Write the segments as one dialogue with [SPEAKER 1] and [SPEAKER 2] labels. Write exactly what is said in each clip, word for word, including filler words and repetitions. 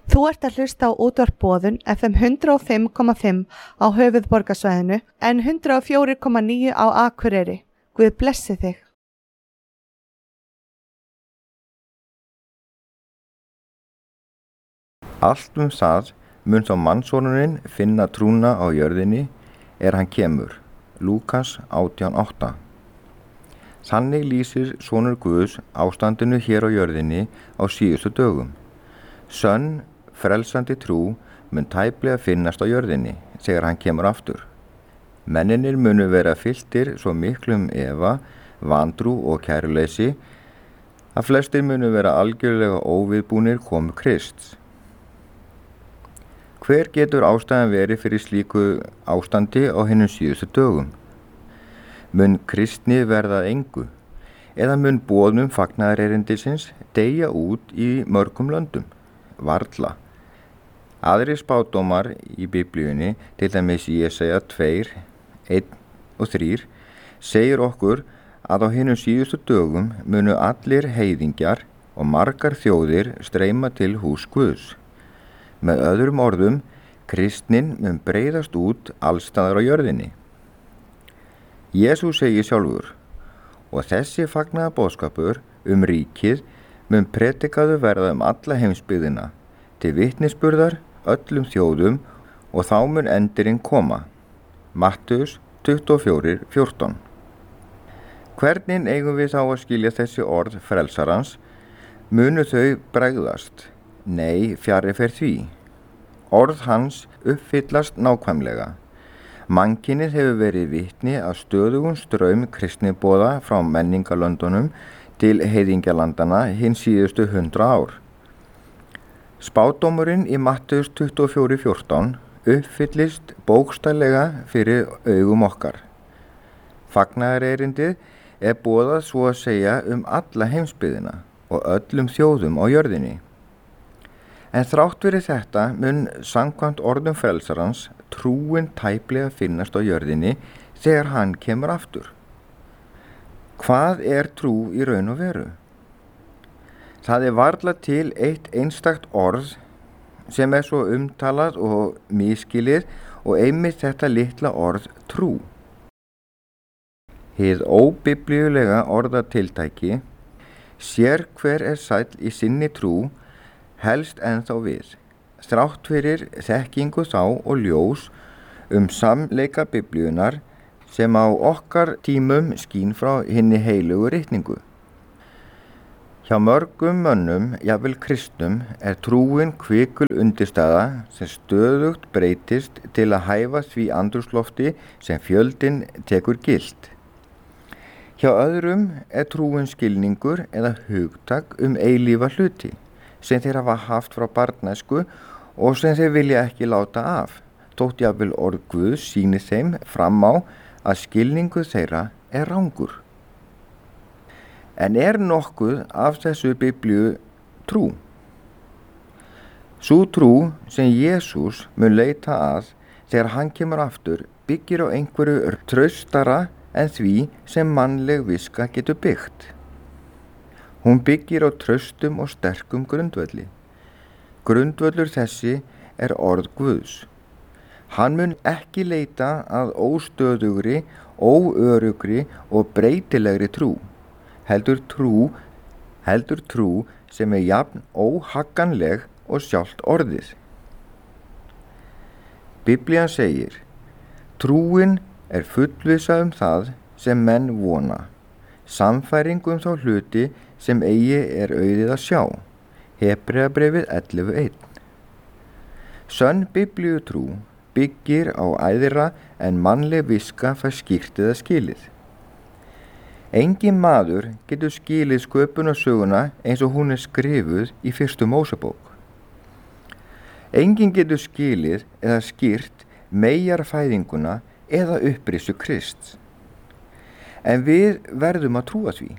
[SPEAKER 1] Þú ert að hlusta á útvarp Boðun F M hundrað og fimm komma fimm á höfuðborgarsvæðinu en hundrað og fjögur komma níu á Akureyri. Guð blessi þig.
[SPEAKER 2] Allt um það mun þá mannssonurinn finna trúna á jörðinni er hann kemur. Lúkas átján átta. Þannig lýsir sonur Guðs ástandinu hér á jörðinni á síðustu dögum. Sönn, frelsandi trú mun tæplega finnast á jörðinni þegar hann kemur aftur. Menninir munu vera fylltir svo miklum efa, vantrú og kæruleysi að flestir munu vera algjörlega óviðbúnir komu Krists. Hver getur ástæðan verið fyrir slíku ástandi á hinum síðustu dögum? Mun kristni verða að engu eða mun boðnum fagnaðarerindisins deyja út í mörgum löndum? Varla. Aðrir spádómar í Biblíunni, til dæmis Jesaja tvö, einn og þrjú, segir okkur að á hinum síðustu dögum munu allir heiðingjar og margar þjóðir streyma til hús Guðs. Með öðrum orðum, kristnin mun breiðast út allstaðar á jörðinni. Jesús segir sjálfur, og þessi fagnaðarboðskapur um ríkið mun predikaðu verða um alla heimsbyggðina, til vitnisburðar öllum þjóðum og þá mun endirinn koma. Mattheus tuttugu og fjögur fjórtán. Hvernig eigum við þá að skilja þessi orð frelsarans? Munu þau bregðast? Nei, fjarri fer því. Orð hans uppfyllast nákvæmlega. Mannkynið hefur verið vitni að stöðugum straum kristniboða frá menningarlöndunum til heiðingjalandana hin síðustu hundrað ár. Spádómurinn í Mattheus tuttugu og fjögur fjórtán uppfyllist bókstaflega fyrir augum okkar. Fagnaðarerindið er boðað svo að segja um alla heimsbyggðina og öllum þjóðum á jörðinni. En þrátt fyrir þetta mun samkvæmt orðum frelsarans trúin tæplega finnast á jörðinni þegar hann kemur aftur. Hvað er trú í raun og veru? Það er varla til eitt einstakt orð sem er svo umtalað og misskilið og einmitt þetta litla orð trú. Hið óbiblíulega orðatiltæki sér hver er sæll í sinni trú helst ennþá við, þrátt fyrir þekkingu þá og ljós um samleika biblíunar sem á okkar tímum skín frá hinni heilugu ritningu. Hjá mörgum mönnum, jafnvel kristnum, er trúin kvikul undirstaða sem stöðugt breytist til að hæfa því andrúmslofti sem fjöldinn tekur gilt. Hjá öðrum er trúin skilningur eða hugtak um eilífa hluti sem þeir hafa haft frá barnæsku og sem þeir vilja ekki láta af, þótt jafnvel orð Guðs sýni þeim fram á að skilningu þeirra er rangur. En er nokkuð af þessu biblíu trú? Sú trú sem Jesús mun leita að þegar hann kemur aftur byggir á einhverju traustara en því sem mannleg viska getur byggt. Hún byggir á traustum og sterkum grundvelli. Grundvöllur þessi er orð Guðs. Hann mun ekki leita að óstöðugri, óörugri og breytilegri trú, heldur trú, heldur trú sem er jafn óhagganleg og sjálft orðið. Biblían segir, trúin er fullvissa um það sem menn vona, sannfæring um þá hluti sem eigi er auðið að sjá. Hebreabréfið ellefu eitt. Sönn biblíutrú byggir á æðra en mannleg viska fær skýrt eða skilið. Engin maður getur skilið sköpunarsöguna eins og hún er skrifuð í fyrstu Mósebók. Engin getur skilið eða skýrt meyjarfæðinguna eða upprisu Krists. En við verðum að trúa því.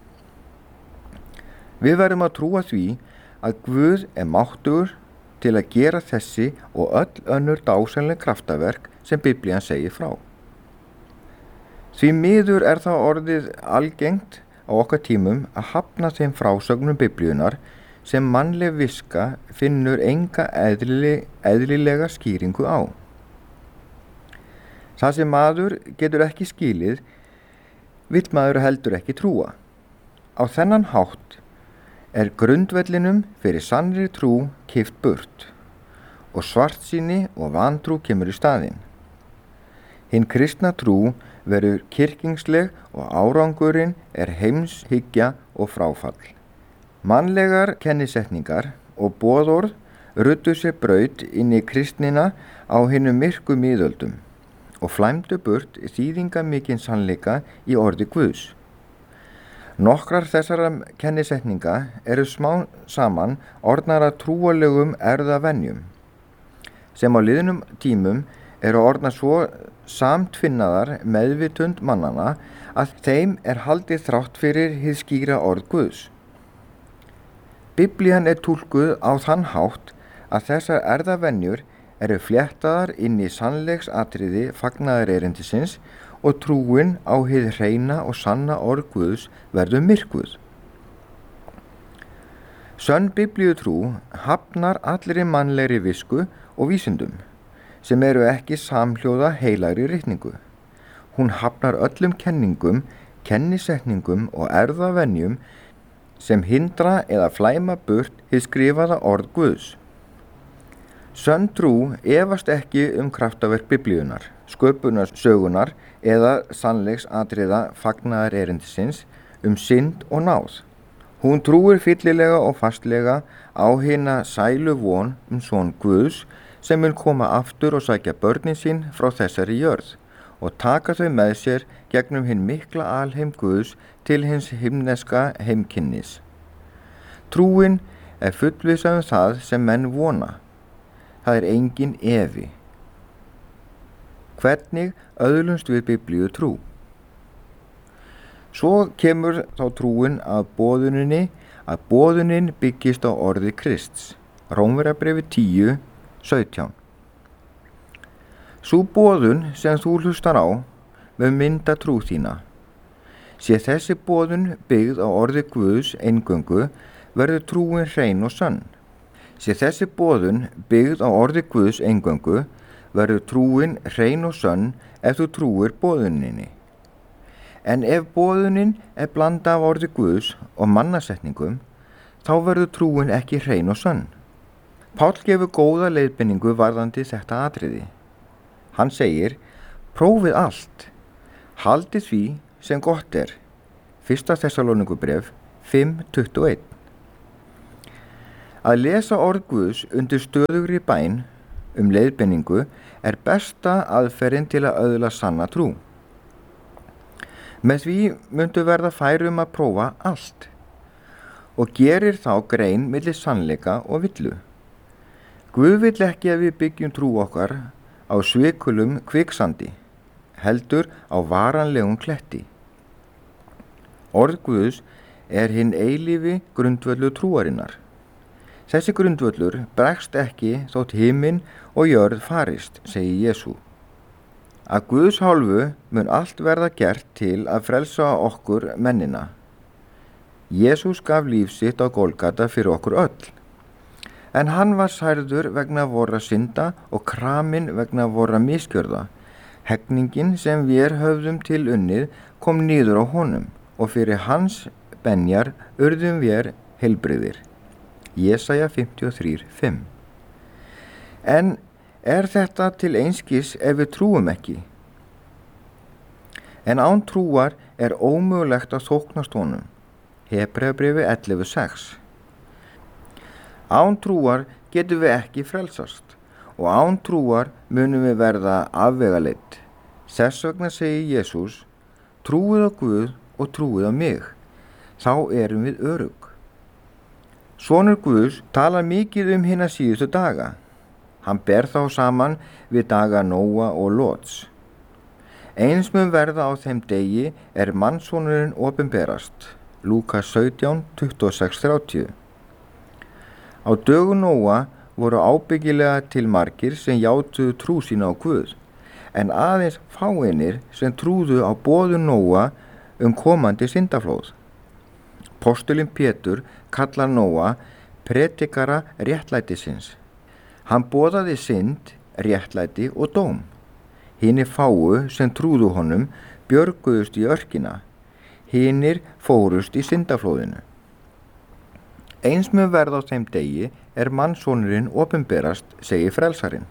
[SPEAKER 2] Við verðum að trúa því að Guð er máttugur til að gera þessi og öll önnur dásamleg kraftaverk sem Biblían segir frá. Því miður er það orðið algengt á okkar tímum að hafna þeim frásögnum Biblíunar sem mannleg viska finnur enga eðli, eðlilega skýringu á. Það sem maður getur ekki skilið, vill maður heldur ekki trúa. Á þennan hátt er grundvellinum fyrir sannri trú kippt burt og svartsýni og vantrú kemur í staðinn. Hinn kristna trú verður kyrkingsleg og árangurinn er heimshyggja og fráfall. Mannlegar kennisetningar og boðorð ruddu sér braut inn í kristnina á hinum myrku miðöldum og flæmdu burt þýðingamikinn sannleika í orði Guðs. Nokkrar þessara kennisetninga eru smá saman orðnar að trúalegum erfðavenjum, sem á liðnum tímum eru orðnar svo samtvinnaðar meðvitund mannana að þeim er haldið þrátt fyrir hið skýra orð Guðs. Biblían er túlkuð á þann hátt að þessar erfðavenjur eru fléttaðar inn í sannleiksatriði fagnaðarerindisins og trúin á hið hreina og sanna orð Guðs verður myrkvuð. Sönn biblíutrú hafnar allri mannlegri visku og vísindum, sem eru ekki samhljóða heilagri ritningu. Hún hafnar öllum kenningum, kennisetningum og erfðavenjum sem hindra eða flæma burt hið skrifaða orð Guðs. Sönn trú efast ekki um kraftaverk biblíunar, sköpunarsögunar eða sannleiksatriða fagnaðarerindisins um synd og náð. Hún trúir fyllilega og fastlega á hina sælu von um son Guðs sem mun koma aftur og sækja börnin sín frá þessari jörð og taka þau með sér gegnum hinn mikla alheim Guðs til hins himneska heimkynnis. Trúin er fullvissa um það sem menn vona. Það er engin efi. Hvernig öðlumst við biblíu trú? Svo kemur þá trúin að boðuninni, að boðunin byggist á orði Krists. Rómverjabréfi tíu, sautján. Sú boðun sem þú hlustar á mun mynda trú þína. Sé þessi boðun byggð á orði Guðs eingöngu, verður trúin hrein og sönn. Sé þessi boðun byggð á orði Guðs eingöngu, verður trúin hrein og sönn ef þú trúir boðuninni. En ef boðunin er blanda af orði Guðs og mannasetningum, þá verður trúin ekki hrein og sönn. Páll gefur góða leiðbeiningu varðandi þetta atriði. Hann segir, prófið allt, haldið því sem gott er. Fyrsta Þessalóníkubréf fimm tuttugu og eitt. Að lesa orð Guðs undir stöðugri bæn um leiðbeiningu er besta aðferðin til að öðla sanna trú. Með því myndu verða færum að prófa allt og gerir þá grein milli sannleika og villu. Guð vill ekki að við byggjum trú okkar á svikulum kviksandi, heldur á varanlegum kletti. Orð Guðs er hinn eilífi grundvöllur trúarinnar. Þessi grundvöllur bregst ekki þótt himinn og jörð farist, segir Jesú. Að Guðs hálfu mun allt verða gert til að frelsa okkur mennina. Jesús gaf líf sitt á Golgata fyrir okkur öll. En hann var særður vegna vorra synda og kraminn vegna vorra misgjörða. Hegningin sem við höfðum til unnið kom niður á honum og fyrir hans benjar urðum við heilbrigðir. Jesaja fimmtíu og þrjú, fimm. En er þetta til einskis ef við trúum ekki? En án trúar er ómögulegt að þóknast honum. Hebreabréfi ellefu sex. Án trúar getum við ekki frelsast og án trúar munum við verða afvegaleidd. Þess vegna segir Jesús, trúið á Guð og trúið á mig. Þá erum við örugg. Sonur Guðs talar mikið um hina síðustu daga. Hann ber þá saman við daga Nóa og Lóts. Eins mun verða á þeim degi er mannssonurinn opinberast. Lúkas sautján, tuttugu og sex til þrjátíu. Á dögum Nóa voru ábyggilega til margir sem játuðu trú sína á Guð, en aðeins fáeinir sem trúðu á boðun Nóa um komandi syndaflóð. Postulinn Pétur kallar Nóa predikara réttlætisins. Hann boðaði synd, réttlæti og dóm. Hinir fáu sem trúðu honum björguðust í örkina, hinir fórust í syndaflóðinu. Eins mun verða á þeim degi er mannssonurinn opinberast, segir frelsarinn.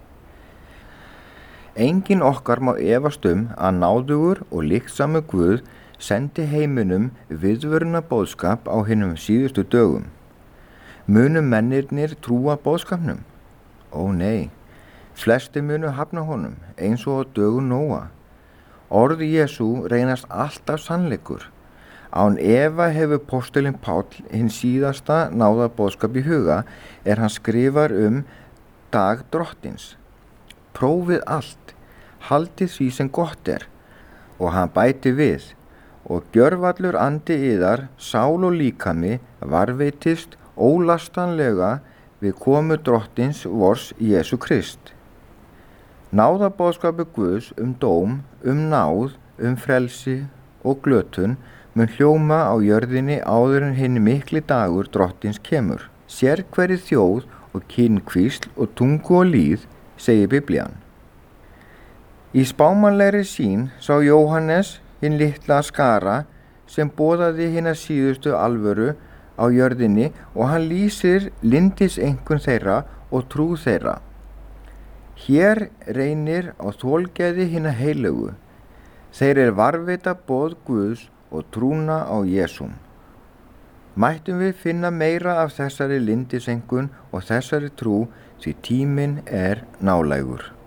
[SPEAKER 2] Engin okkar má efast um að náðugur og líksamur Guð sendi heiminum viðvöruna boðskap á hinum síðustu dögum. Munu mennirnir trúa boðskapnum? Ó nei, flesti munu hafna honum eins og á dögum Nóa. Orð Jesú reynast alltaf sannleikur. Án efa hefur postulinn Páll hinn síðasta náðarboðskap í huga er hann skrifar um dag drottins. Prófið allt, haldið því sem gott er, og hann bæti við, og gjörvallur andi yðar, sál og líkami varveitist ólastanlega við komu drottins vors Jesú Krist. Náðarboðskapur Guðs um dóm, um náð, um frelsi og glötun mun hljóma á jörðinni áður en hinn mikli dagur drottins kemur. Sér hverri þjóð og kynkvísl og tungu og líð, segir Biblían. Í spámanlegri sýn sá Jóhannes hinn litla skara sem boðaði hina síðustu alvöru á jörðinni og hann lýsir lyndiseinkunn þeirra og trú þeirra. Hér reynir á þolgæði hinna heilögu. Þeir er varveita boð Guðs og trúna á Jesúm. Mættum við finna meira af þessari lyndiseinkunn og þessari trú því tíminn er nálægur.